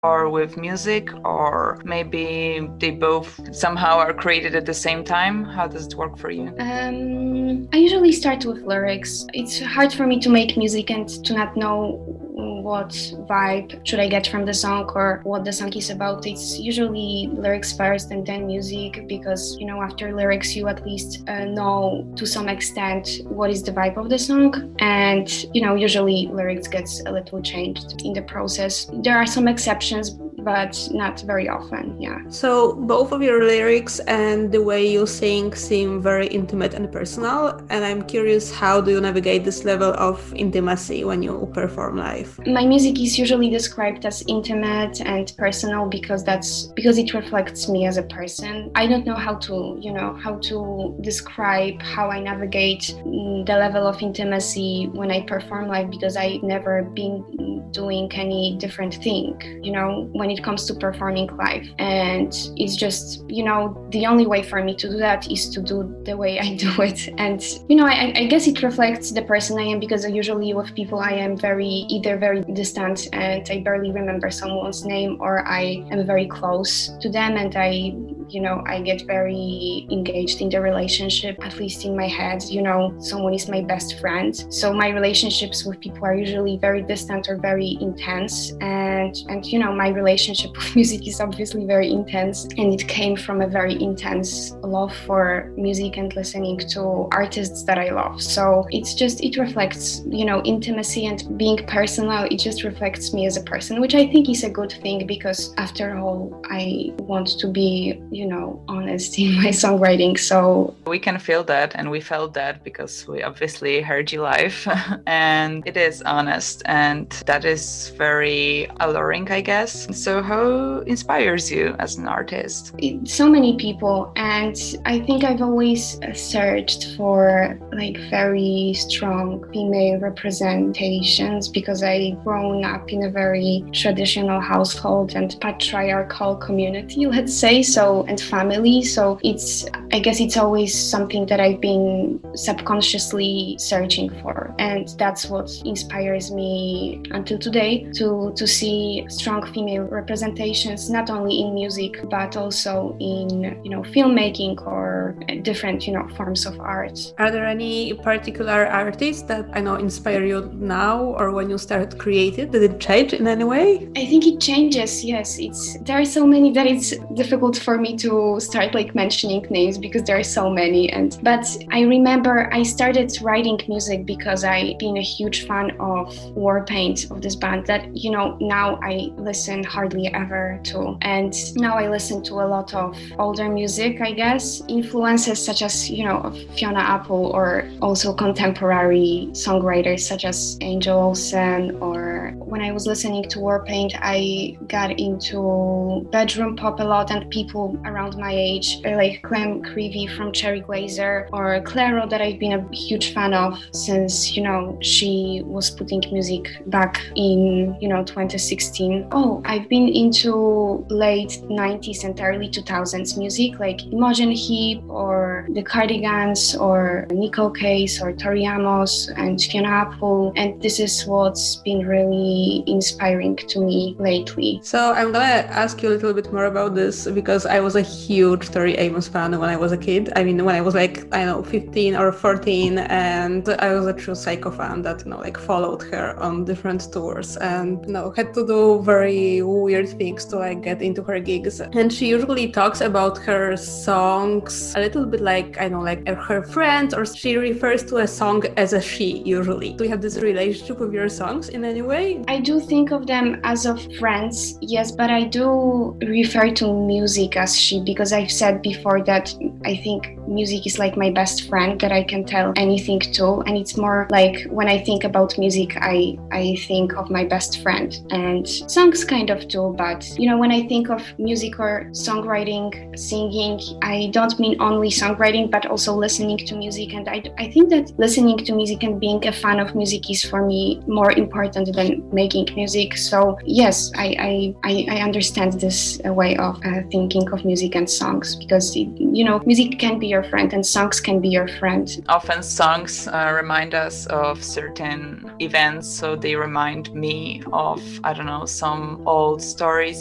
or with music, or maybe they both somehow are created at the same time? How does it work for you? I usually start with lyrics. It's hard for me to make music and to not know what vibe should I get from the song or what the song is about. It's usually lyrics first and then music, because after lyrics you at least know to some extent what is the vibe of the song, and usually lyrics gets a little changed in the process. There are some exceptions, but not very often. Yeah. So both of your lyrics and the way you sing seem very intimate and personal, and I'm curious, how do you navigate this level of intimacy when you perform live? My music is usually described as intimate and personal because it reflects me as a person. I don't know how to describe how I navigate the level of intimacy when I perform live, because I've never been doing any different thing, when it comes to performing live. And it's just, the only way for me to do that is to do the way I do it. And, I guess it reflects the person I am, because usually with people I am either very distant and I barely remember someone's name, or I am very close to them and I get very engaged in the relationship, at least in my head. Someone is my best friend. So my relationships with people are usually very distant or very intense. And my relationship with music is obviously very intense. And it came from a very intense love for music and listening to artists that I love. So it reflects, intimacy and being personal. It just reflects me as a person, which I think is a good thing, because after all, I want to be, honest in my songwriting. So we can feel that, and we felt that because we obviously heard you live and it is honest, and that is very alluring, I guess. So how inspires you as an artist? So many people, and I think I've always searched for very strong female representations, because I've grown up in a very traditional household and patriarchal community, let's say, and family. So I guess it's always something that I've been subconsciously searching for, and that's what inspires me until today, to see strong female representations, not only in music but also in filmmaking or different forms of art. Are there any particular artists that inspire you now, or when you started creating? Did it change in any way? I think it changes. Yes, there are so many that it's difficult for me to start mentioning names, because there are so many. But I remember I started writing music because I've been a huge fan of Warpaint, of this band that now I listen hardly ever to, and now I listen to a lot of older music, I guess, influences such as of Fiona Apple, or also contemporary songwriters such as Angel Olsen. Or when I was listening to Warpaint, I got into bedroom pop a lot, and people around my age like Clem Creevy from Cherry Glazer, or Clairo, that I've been a huge fan of since she was putting music back in 2016. I've been into late 90s and early 2000s music, like Imogen Heap or the Cardigans or Nicole Case or Tori Amos and Fiona Apple, and this is what's been really inspiring to me lately. So I'm gonna ask you a little bit more about this, because I was a huge Tori Amos fan when I was a kid. I mean, when I was 15 or 14, and I was a true psycho fan that followed her on different tours, and had to do very weird things to get into her gigs. And she usually talks about her songs a little bit like her friend, or she refers to a song as a she usually. Do you have this relationship with your songs in any way? I do think of them as of friends, yes, but I do refer to music as she, because I've said before that I think music is like my best friend that I can tell anything to, and it's more like when I think about music, I think of my best friend, and songs kind of too. But when I think of music or songwriting, singing, I don't mean only songwriting but also listening to music. And I think that listening to music and being a fan of music is for me more important than making music. So yes, I understand this way of thinking of music and songs, because music can be your friend and songs can be your friend. Often songs remind us of certain events, so they remind me of, I don't know, some old stories